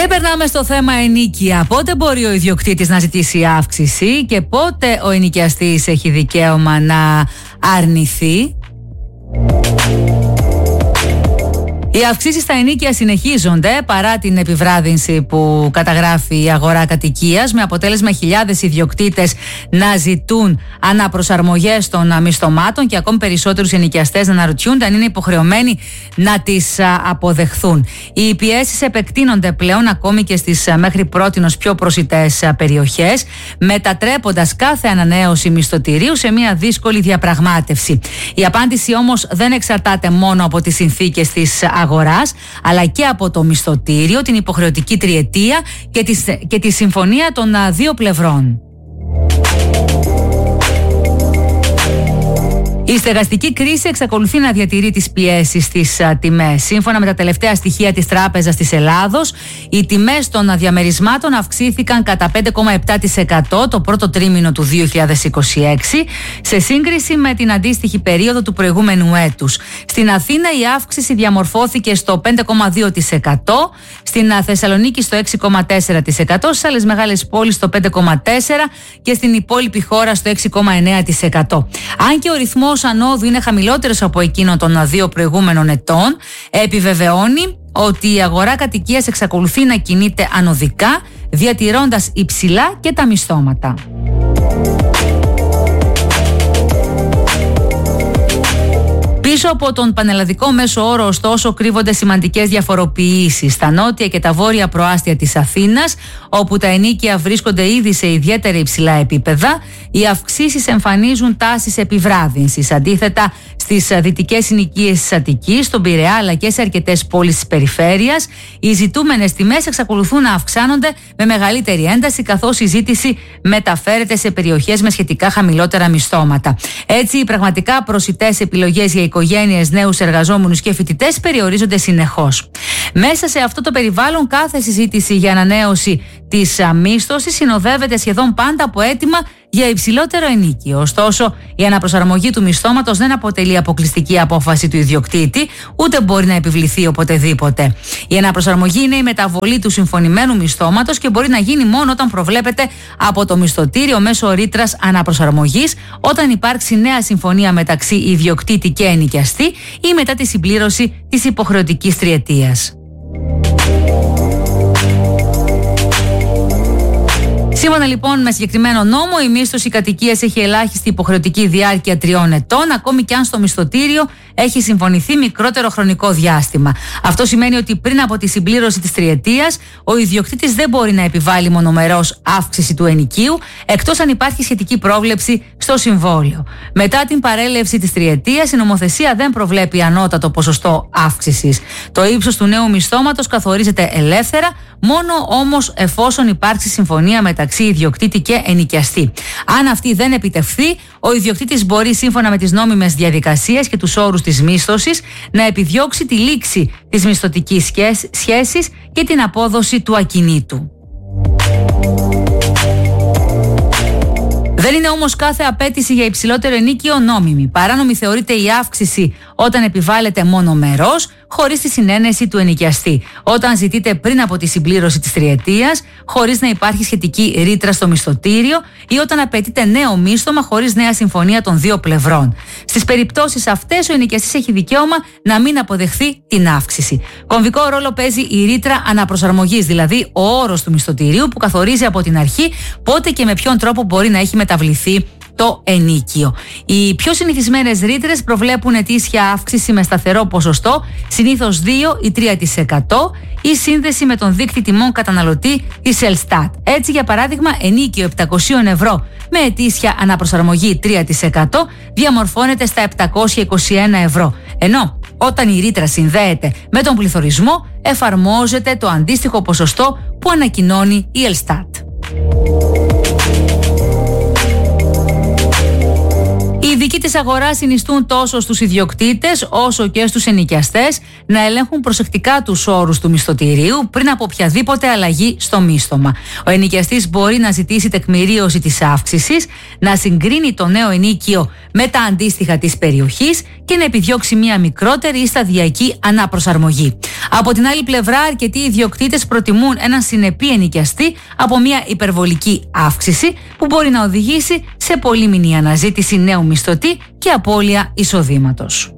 περνάμε στο θέμα ενοίκια. Πότε μπορεί ο ιδιοκτήτης να ζητήσει αύξηση και πότε ο ενοικιαστής έχει δικαίωμα να αρνηθεί? Οι αυξήσεις στα ενοίκια συνεχίζονται παρά την επιβράδυνση που καταγράφει η αγορά κατοικίας, με αποτέλεσμα χιλιάδες ιδιοκτήτες να ζητούν αναπροσαρμογές των μισθωμάτων και ακόμη περισσότερους ενοικιαστές να αναρωτιούνται αν είναι υποχρεωμένοι να τις αποδεχθούν. Οι πιέσεις επεκτείνονται πλέον ακόμη και στις μέχρι πρότινος πιο προσιτές περιοχές, μετατρέποντας κάθε ανανέωση μισθωτηρίου σε μια δύσκολη διαπραγμάτευση. Η απάντηση όμως δεν εξαρτάται μόνο από τις συνθήκες της αγοράς, αλλά και από το μισθωτήριο, την υποχρεωτική τριετία και τη συμφωνία των δύο πλευρών. Η στεγαστική κρίση εξακολουθεί να διατηρεί τις πιέσεις στις τιμές. Σύμφωνα με τα τελευταία στοιχεία της Τράπεζας της Ελλάδος, οι τιμές των διαμερισμάτων αυξήθηκαν κατά 5,7% το πρώτο τρίμηνο του 2026 σε σύγκριση με την αντίστοιχη περίοδο του προηγούμενου έτους. Στην Αθήνα η αύξηση διαμορφώθηκε στο 5,2%, στην Θεσσαλονίκη στο 6,4%, στις άλλες μεγάλες πόλεις στο 5,4% και στην υπόλοιπη χώρα στο 6,9%. Αν και ο ρυθμός ανόδου είναι χαμηλότερος από εκείνον των δύο προηγούμενων ετών, επιβεβαιώνει ότι η αγορά κατοικίας εξακολουθεί να κινείται ανωδικά, διατηρώντας υψηλά και τα μισθώματα. Πίσω από τον πανελλαδικό μέσο όρο, ωστόσο, κρύβονται σημαντικές διαφοροποιήσεις. Στα νότια και τα βόρεια προάστια της Αθήνας, όπου τα ενοίκια βρίσκονται ήδη σε ιδιαίτερα υψηλά επίπεδα, οι αυξήσεις εμφανίζουν τάσεις επιβράδυνσης. Αντίθετα, στις δυτικές συνοικίες της Αττικής, στον Πειραιά αλλά και σε αρκετές πόλεις της περιφέρειας, οι ζητούμενες τιμές εξακολουθούν να αυξάνονται με μεγαλύτερη ένταση, καθώς η ζήτηση μεταφέρεται σε περιοχές με σχετικά χαμηλότερα μισθώματα. Έτσι, οι πραγματικά προσιτές επιλογές για οικογένειες, νέους εργαζόμενους και φοιτητές περιορίζονται συνεχώς. Μέσα σε αυτό το περιβάλλον, κάθε συζήτηση για ανανέωση της μίσθωσης συνοδεύεται σχεδόν πάντα από αίτημα για υψηλότερο ενοίκιο. Ωστόσο, η αναπροσαρμογή του μισθώματος δεν αποτελεί αποκλειστική απόφαση του ιδιοκτήτη, ούτε μπορεί να επιβληθεί οποτεδήποτε. Η αναπροσαρμογή είναι η μεταβολή του συμφωνημένου μισθώματος και μπορεί να γίνει μόνο όταν προβλέπεται από το μισθωτήριο μέσω ρήτρας αναπροσαρμογής, όταν υπάρξει νέα συμφωνία μεταξύ ιδιοκτήτη και ενοικιαστή ή μετά τη συμπλήρωση της υποχρεωτικής τριετίας. Σύμφωνα λοιπόν με συγκεκριμένο νόμο, η μίσθωση κατοικίας έχει ελάχιστη υποχρεωτική διάρκεια 3 ετών, ακόμη και αν στο μισθωτήριο έχει συμφωνηθεί μικρότερο χρονικό διάστημα. Αυτό σημαίνει ότι πριν από τη συμπλήρωση της τριετίας, ο ιδιοκτήτης δεν μπορεί να επιβάλλει μονομερώς αύξηση του ενοικίου, εκτός αν υπάρχει σχετική πρόβλεψη στο συμβόλαιο. Μετά την παρέλευση της τριετίας, η νομοθεσία δεν προβλέπει ανώτατο ποσοστό αύξησης. Το ύψος του νέου μισθώματος καθορίζεται ελεύθερα, μόνο όμως εφόσον υπάρξει συμφωνία μεταξύ ιδιοκτήτη και ενοικιαστή. Αν αυτή δεν επιτευχθεί, ο ιδιοκτήτης μπορεί, σύμφωνα με τις νόμιμες διαδικασίες και τους όρους της μίσθωσης, να επιδιώξει τη λήξη της μισθωτικής σχέσης και την απόδοση του ακινήτου. Δεν είναι όμως κάθε απέτηση για υψηλότερο ενοίκιο νόμιμη. Παράνομη θεωρείται η αύξηση όταν επιβάλλεται μονομερώς, χωρίς τη συνένεση του ενοικιαστή. Όταν ζητείται πριν από τη συμπλήρωση της τριετίας, χωρίς να υπάρχει σχετική ρήτρα στο μισθωτήριο, ή όταν απαιτείται νέο μίσθωμα χωρίς νέα συμφωνία των δύο πλευρών. Στις περιπτώσεις αυτές, ο ενοικιαστής έχει δικαίωμα να μην αποδεχθεί την αύξηση. Κομβικό ρόλο παίζει η ρήτρα αναπροσαρμογής, δηλαδή ο όρος του μισθωτηρίου που καθορίζει από την αρχή πότε και με ποιον τρόπο μπορεί να έχει μεταβληθεί το ενίκιο. Οι πιο συνηθισμένες ρήτρες προβλέπουν ετήσια αύξηση με σταθερό ποσοστό, συνήθως 2 ή 3%, ή σύνδεση με τον δείκτη τιμών καταναλωτή της Ελστάτ. Έτσι, για παράδειγμα, ενίκιο 700 ευρώ με ετήσια αναπροσαρμογή 3% διαμορφώνεται στα 721 ευρώ. Ενώ όταν η ρήτρα συνδέεται με τον πληθωρισμό, εφαρμόζεται το αντίστοιχο ποσοστό που ανακοινώνει η Ελστάτ. Οι ειδικοί της αγοράς συνιστούν τόσο στους ιδιοκτήτες όσο και στους ενοικιαστές να ελέγχουν προσεκτικά τους όρους του μισθωτηρίου πριν από οποιαδήποτε αλλαγή στο μίσθωμα. Ο ενοικιαστής μπορεί να ζητήσει τεκμηρίωση της αύξησης, να συγκρίνει το νέο ενίκιο με τα αντίστοιχα της περιοχής και να επιδιώξει μια μικρότερη ή σταδιακή αναπροσαρμογή. Από την άλλη πλευρά, αρκετοί ιδιοκτήτες προτιμούν έναν συνεπή ενοικιαστή από μια υπερβολική αύξηση που μπορεί να οδηγήσει σε πολύμηνη αναζήτηση νέου μισθωτή και απώλεια εισοδήματος.